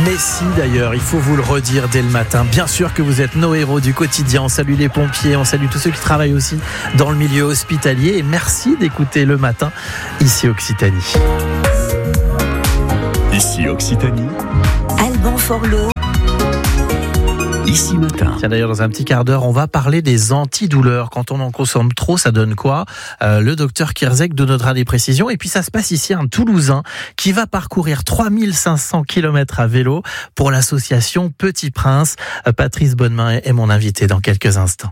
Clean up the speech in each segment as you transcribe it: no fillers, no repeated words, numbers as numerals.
Mais si d'ailleurs, il faut vous le redire dès le matin. Bien sûr que vous êtes nos héros du quotidien. On salue les pompiers, on salue tous ceux qui travaillent aussi dans le milieu hospitalier. Et merci d'écouter le matin ici Occitanie. Ici Occitanie. Alban Forlot. Ici matin. Tiens, d'ailleurs, dans un petit quart d'heure, on va parler des antidouleurs. Quand on en consomme trop, ça donne quoi ? Le docteur Kierzek nous donnera des précisions. Et puis, ça se passe ici, un Toulousain qui va parcourir 3500 km à vélo pour l'association Petit Prince. Patrice Bonnemain est mon invité dans quelques instants.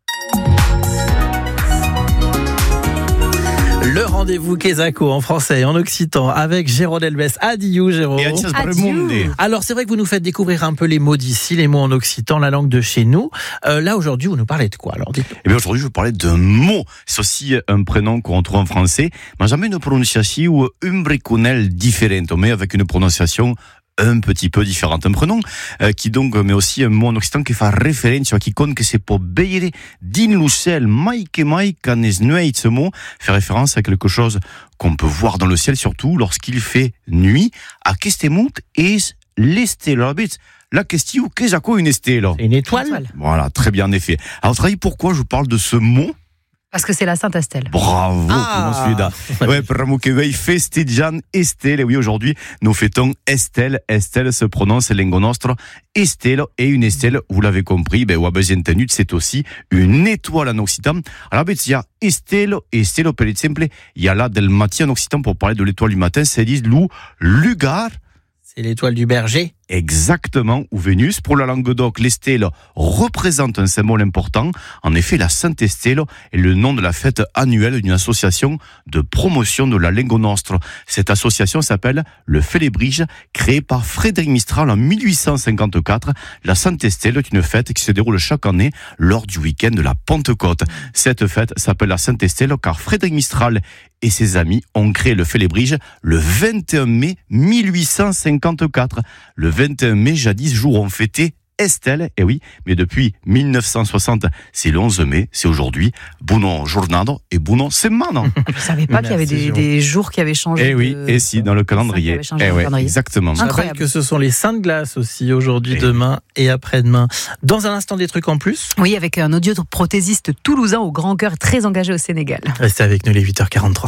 Le rendez-vous Kesako en français et en occitan avec Géraud Delbès. Adieu Géraud. Alors c'est vrai que vous nous faites découvrir un peu les mots d'ici, les mots en occitan, la langue de chez nous. Là aujourd'hui vous nous parlez de quoi alors dites-nous. Eh bien aujourd'hui je vais vous parler d'un mot. C'est aussi un prénom qu'on retrouve en français, mais jamais une prononciation umbriconelle différente, mais avec une prononciation un petit peu différente. Un prénom qui donc, mais aussi un mot en occitan qui fait référence à quiconque que c'est pour beire din l'ucel mai que mai quand es nuit. Ce mot fait référence à quelque chose qu'on peut voir dans le ciel, surtout lorsqu'il fait nuit. À qu'est-ce est l'estelle? La question, qu'est-ce qu'une une estelle? Une étoile. Voilà, très bien en effet. Alors, vous savez pourquoi je vous parle de ce mot? Parce que c'est la Sainte Estelle. Bravo, celui-là. Ouais, Pramukeveil festigian Estelle. Et oui, aujourd'hui, nous fêtons Estelle. Estelle se prononce lingo nostro Estelle. Et une Estelle, vous l'avez compris, c'est aussi une étoile en occitan. Alors, il y a Estelle, Estelle, per exemple, il y a là del matin en occitan pour parler de l'étoile du matin, c'est dit lugar. C'est l'étoile du berger. Exactement, ou Vénus. Pour la Languedoc, l'Estelle représente un symbole important. En effet, la Sainte Estelle est le nom de la fête annuelle d'une association de promotion de la Lingo Nostra. Cette association s'appelle le Félébrige, créée par Frédéric Mistral en 1854. La Sainte Estelle est une fête qui se déroule chaque année lors du week-end de la Pentecôte. Cette fête s'appelle la Sainte Estelle car Frédéric Mistral et ses amis ont créé le Félébrige le 21 mai 1854. Le 21 mai, jadis, jour où on fêtait Estelle, et oui, mais depuis 1960, c'est le 11 mai, c'est aujourd'hui. Buono giornado et buono semana. Je ne savais pas qu'il y avait des jours qui avaient changé. Et oui, et si, dans le calendrier. Exactement. Incroyable. Que ce sont les Saintes Glaces aussi, aujourd'hui, demain et après-demain. Dans un instant, des trucs en plus. Oui, avec un audioprothésiste toulousain au grand cœur, très engagé au Sénégal. Restez avec nous, les 8h43.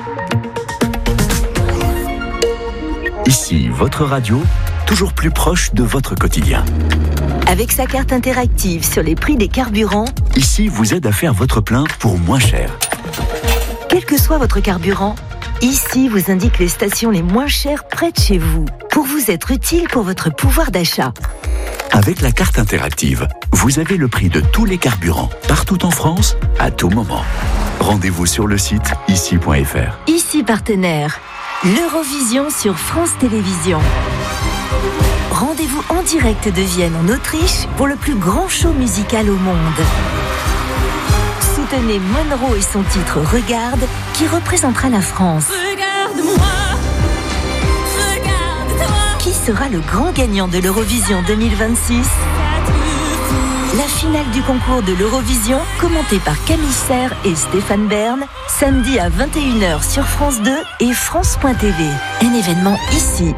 Ici, votre radio, toujours plus proche de votre quotidien. Avec sa carte interactive sur les prix des carburants, Ici vous aide à faire votre plein pour moins cher. quel que soit votre carburant, Ici vous indique les stations les moins chères près de chez vous, pour vous être utile pour votre pouvoir d'achat. Avec la carte interactive, vous avez le prix de tous les carburants, partout en France, à tout moment. Rendez-vous sur le site ici.fr. Ici partenaire, l'Eurovision sur France Télévisions. Rendez-vous en direct de Vienne en Autriche pour le plus grand show musical au monde. Soutenez Monroe et son titre Regarde qui représentera la France. Regarde-moi, regarde-toi. Qui sera le grand gagnant de l'Eurovision 2026 ? La finale du concours de l'Eurovision, commentée par Camille Serre et Stéphane Bern, samedi à 21h sur France 2 et France.tv. Un événement ici.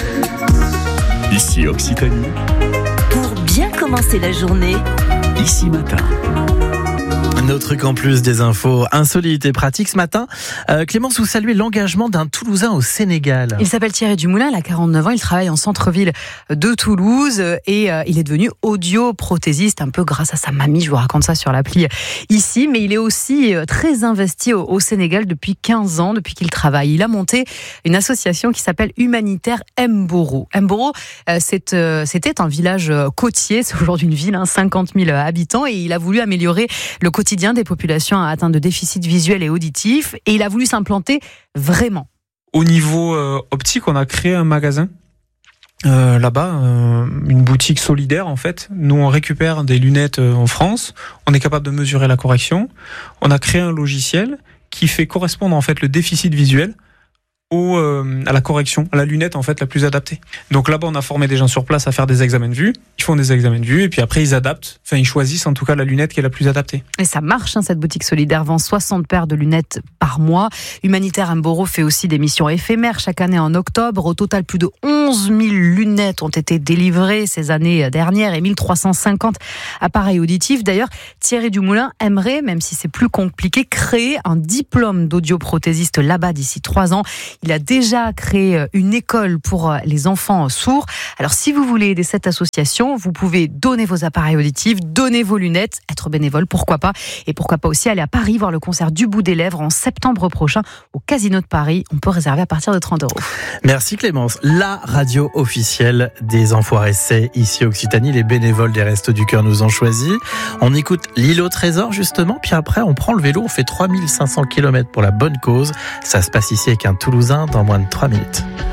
Ici Occitanie, Pour bien commencer la journée, ici matin. Nos trucs en plus des infos insolites et pratiques ce matin. Clémence, vous saluez l'engagement d'un Toulousain au Sénégal. Il s'appelle Thierry Dumoulin, il a 49 ans, il travaille en centre-ville de Toulouse et il est devenu audioprothésiste un peu grâce à sa mamie, je vous raconte ça sur l'appli ici, mais il est aussi très investi au Sénégal depuis 15 ans, depuis qu'il travaille. Il a monté une association qui s'appelle Humanitaire Mboro. Mboro, c'était un village côtier, c'est aujourd'hui une ville, 50 000 habitants, et il a voulu améliorer le quotidien des populations atteintes de déficit visuel et auditif, et il a voulu s'implanter vraiment. Au niveau optique, on a créé un magasin là-bas, une boutique solidaire en fait. Nous, on récupère des lunettes en France, on est capable de mesurer la correction. On a créé un logiciel qui fait correspondre en fait le déficit visuel à la correction, à la lunette en fait la plus adaptée. Donc là-bas, on a formé des gens sur place à faire des examens de vue. Ils font des examens de vue et puis après ils adaptent. Enfin, ils choisissent en tout cas la lunette qui est la plus adaptée. Et ça marche, cette boutique solidaire vend 60 paires de lunettes par mois. Humanitaire Mboro fait aussi des missions éphémères chaque année en octobre. Au total, plus de 11 000 lunettes ont été délivrées ces années dernières et 1350 appareils auditifs. D'ailleurs, Thierry Dumoulin aimerait, même si c'est plus compliqué, créer un diplôme d'audioprothésiste là-bas d'ici 3 ans. Il a déjà créé une école pour les enfants sourds. Alors, si vous voulez aider cette association, vous pouvez donner vos appareils auditifs, donner vos lunettes, être bénévole, pourquoi pas. Et pourquoi pas aussi aller à Paris voir le concert du bout des lèvres en septembre prochain au Casino de Paris. On peut réserver à partir de 30 €. Merci Clémence. La radio officielle des Enfoirés, c'est ici Occitanie. Les bénévoles des Restos du Cœur nous ont choisis. On écoute l'île au trésor justement, puis après on prend le vélo, on fait 3500 km pour la bonne cause. Ça se passe ici avec un Toulousain dans moins de 3 minutes.